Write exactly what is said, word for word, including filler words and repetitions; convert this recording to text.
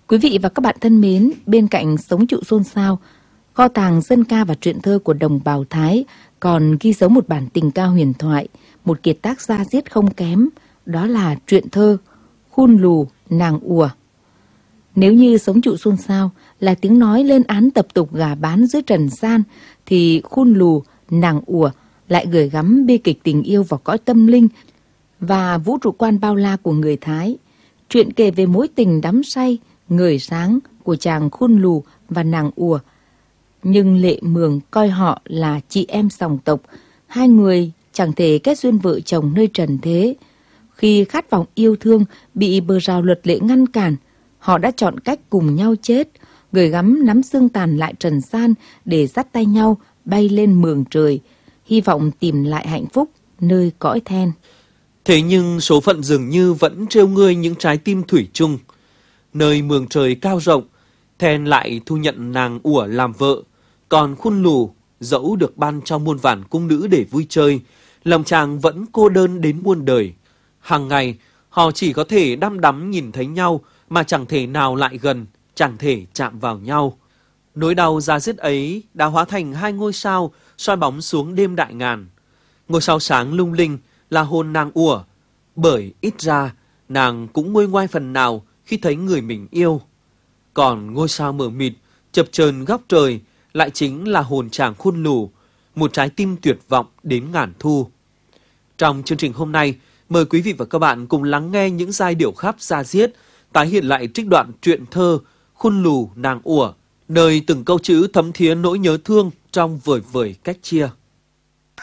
Quý vị và các bạn thân mến, bên cạnh Sống Trụ Xôn Xao, kho tàng dân ca và truyện thơ của đồng bào Thái còn ghi dấu một bản tình ca huyền thoại, một kiệt tác da diết không kém, đó là truyện thơ Khun Lù Nàng Ùa. Nếu như Sống Trụ Xôn Xao là tiếng nói lên án tập tục gà bán dưới trần gian, thì Khun Lù Nàng Ùa lại gửi gắm bi kịch tình yêu vào cõi tâm linh và vũ trụ quan bao la của người Thái. Chuyện kể về mối tình đắm say, người sáng của chàng Khun Lù và nàng Ùa. Nhưng Lệ Mường coi họ là chị em sòng tộc, hai người chẳng thể kết duyên vợ chồng nơi trần thế. Khi khát vọng yêu thương bị bờ rào luật lệ ngăn cản, họ đã chọn cách cùng nhau chết, gửi gắm nắm xương tàn lại trần gian để dắt tay nhau bay lên mường trời, hy vọng tìm lại hạnh phúc nơi cõi then. Thế nhưng số phận dường như vẫn trêu ngươi những trái tim thủy chung. Nơi mường trời cao rộng, then lại thu nhận nàng Ùa làm vợ, còn Khun Lù dẫu được ban cho muôn vàn cung nữ để vui chơi, lòng chàng vẫn cô đơn đến muôn đời. Hàng ngày, họ chỉ có thể đăm đắm nhìn thấy nhau mà chẳng thể nào lại gần, chẳng thể chạm vào nhau. Nỗi đau da diết ấy đã hóa thành hai ngôi sao soi bóng xuống đêm đại ngàn. Ngôi sao sáng lung linh là hồn nàng Ùa, bởi ít ra nàng cũng nguôi ngoai phần nào khi thấy người mình yêu. Còn ngôi sao mờ mịt chập chờn góc trời lại chính là hồn chàng Khun Lù, một trái tim tuyệt vọng đến ngàn thu. Trong chương trình hôm nay, mời quý vị và các bạn cùng lắng nghe những giai điệu khắp da diết tái hiện lại trích đoạn truyện thơ Khun Lù Nàng Ùa, nơi từng câu chữ thấm thía nỗi nhớ thương trong vời vời cách chia.